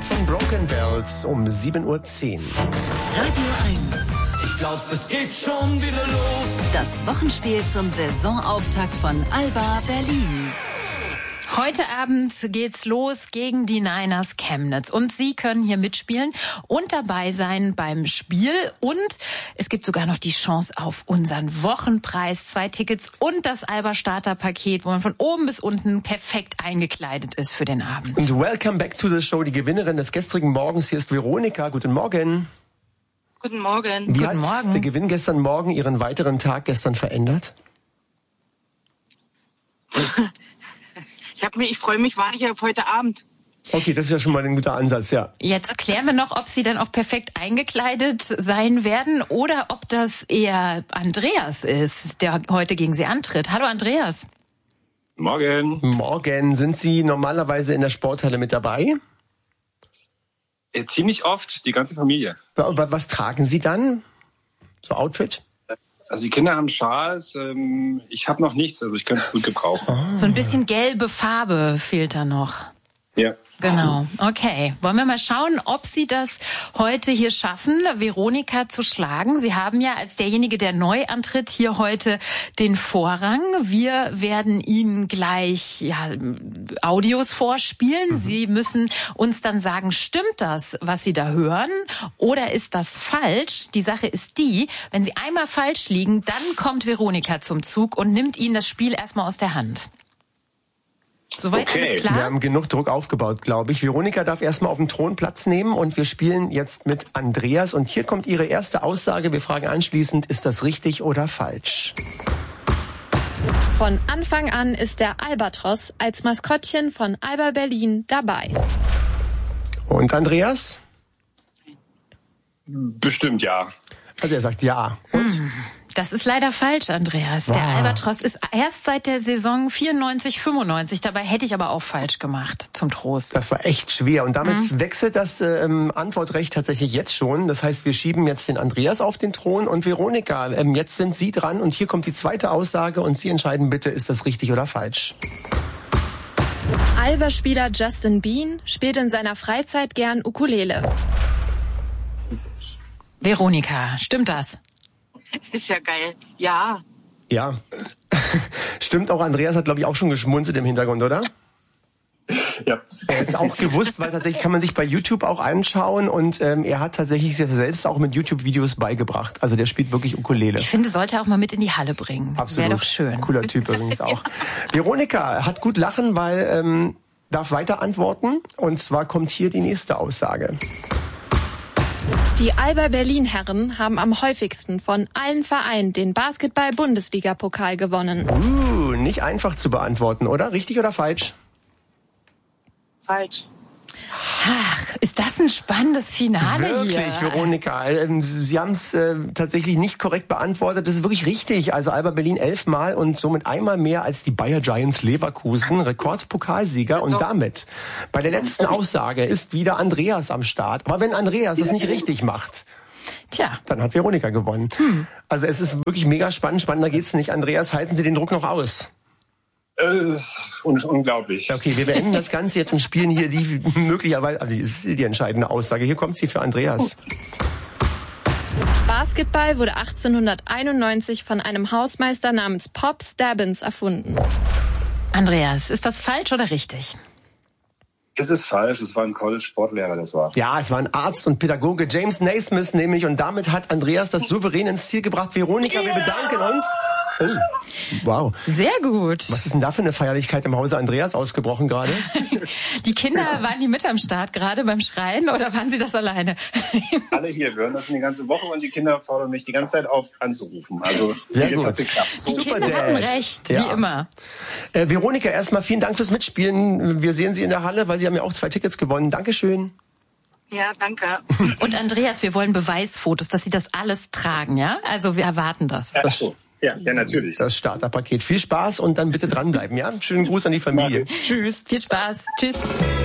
von Broken Bells um 7:10 Uhr. Radio 1. Ich glaub, es geht schon wieder los. Das Wochenspiel zum Saisonauftakt von Alba Berlin. Heute Abend geht's los gegen die Niners Chemnitz und Sie können hier mitspielen und dabei sein beim Spiel und es gibt sogar noch die Chance auf unseren Wochenpreis, 2 Tickets und das Alba Starterpaket, wo man von oben bis unten perfekt eingekleidet ist für den Abend. Und welcome back to the show, die Gewinnerin des gestrigen Morgens, hier ist Veronika. Guten Morgen. Guten Morgen. Wie Guten hat Morgen. der Gewinn gestern Morgen Ihren weiteren Tag gestern verändert? Ich freue mich wahnsinnig auf heute Abend. Okay, das ist ja schon mal ein guter Ansatz, ja. Jetzt klären wir noch, ob Sie dann auch perfekt eingekleidet sein werden oder ob das eher Andreas ist, der heute gegen Sie antritt. Hallo Andreas. Morgen. Morgen. Sind Sie normalerweise in der Sporthalle mit dabei? Ziemlich oft, die ganze Familie. Was tragen Sie dann? So Outfit? Also die Kinder haben Schals, ich habe noch nichts, also ich könnte es gut gebrauchen. So ein bisschen gelbe Farbe fehlt da noch. Ja. Genau, okay. Wollen wir mal schauen, ob Sie das heute hier schaffen, Veronika zu schlagen. Sie haben ja als derjenige, der neu antritt, hier heute den Vorrang. Wir werden Ihnen gleich Audios vorspielen. Sie müssen uns dann sagen, stimmt das, was Sie da hören, oder ist das falsch? Die Sache ist die, wenn Sie einmal falsch liegen, dann kommt Veronika zum Zug und nimmt Ihnen das Spiel erstmal aus der Hand. Soweit alles klar? Wir haben genug Druck aufgebaut, glaube ich. Veronika darf erstmal auf dem Thron Platz nehmen und wir spielen jetzt mit Andreas. Und hier kommt ihre erste Aussage. Wir fragen anschließend, ist das richtig oder falsch? Von Anfang an ist der Albatros als Maskottchen von Alba Berlin dabei. Und Andreas? Bestimmt ja. Also er sagt ja. Und? Das ist leider falsch, Andreas. Der Albatros ist erst seit der Saison 94/95 dabei, hätte ich aber auch falsch gemacht, zum Trost. Das war echt schwer. Und damit wechselt das Antwortrecht tatsächlich jetzt schon. Das heißt, wir schieben jetzt den Andreas auf den Thron und Veronika. Jetzt sind Sie dran und hier kommt die zweite Aussage und Sie entscheiden bitte, ist das richtig oder falsch? Alba-Spieler Justin Bean spielt in seiner Freizeit gern Ukulele. Veronika, stimmt das? Ist ja geil. Ja. Ja. Stimmt auch, Andreas hat, glaube ich, auch schon geschmunzelt im Hintergrund, oder? Ja. Er hat es auch gewusst, weil tatsächlich kann man sich bei YouTube auch anschauen und er hat tatsächlich sich selbst auch mit YouTube-Videos beigebracht. Also der spielt wirklich Ukulele. Ich finde, sollte er auch mal mit in die Halle bringen. Absolut. Wäre doch schön. Cooler Typ übrigens auch. Veronika hat gut lachen, weil darf weiter antworten. Und zwar kommt hier die nächste Aussage. Die Alba Berlin Herren haben am häufigsten von allen Vereinen den Basketball-Bundesliga-Pokal gewonnen. Nicht einfach zu beantworten, oder? Richtig oder falsch? Falsch. Ach, ist das ein spannendes Finale hier? Wirklich, Veronika. Sie haben es tatsächlich nicht korrekt beantwortet. Das ist wirklich richtig. Also Alba Berlin 11 Mal und somit einmal mehr als die Bayer Giants Leverkusen. Rekordpokalsieger. Und damit, bei der letzten Aussage, ist wieder Andreas am Start. Aber wenn Andreas es nicht richtig macht, dann hat Veronika gewonnen. Also es ist wirklich mega spannend. Spannender geht's nicht. Andreas, halten Sie den Druck noch aus? Unglaublich. Okay, wir beenden das Ganze jetzt und spielen hier die möglicherweise, also das ist die entscheidende Aussage. Hier kommt sie für Andreas. Basketball wurde 1891 von einem Hausmeister namens Pop Stabbins erfunden. Andreas, ist das falsch oder richtig? Es ist falsch, es war ein College-Sportlehrer, das war. Ja, es war ein Arzt und Pädagoge, James Naismith nämlich. Und damit hat Andreas das souverän ins Ziel gebracht. Veronika, wir bedanken uns. Oh, wow. Sehr gut. Was ist denn da für eine Feierlichkeit im Hause Andreas ausgebrochen gerade? Die Kinder, waren die mit am Start gerade beim Schreien oder waren sie das alleine? Alle hier, wir hören das schon die ganze Woche und die Kinder fordern mich die ganze Zeit auf, anzurufen. Also sehr jetzt gut. hat's geklappt. Die Super Kinder Dad. hatten recht, Ja. wie immer. Veronika, erstmal vielen Dank fürs Mitspielen. Wir sehen Sie in der Halle, weil Sie haben ja auch 2 Tickets gewonnen. Dankeschön. Ja, danke. Und Andreas, wir wollen Beweisfotos, dass Sie das alles tragen, ja? Also wir erwarten das. Ach so. Ja, natürlich. Das Starterpaket. Viel Spaß und dann bitte dranbleiben, ja? Schönen Gruß an die Familie. Tschüss. Viel Spaß. Tschüss.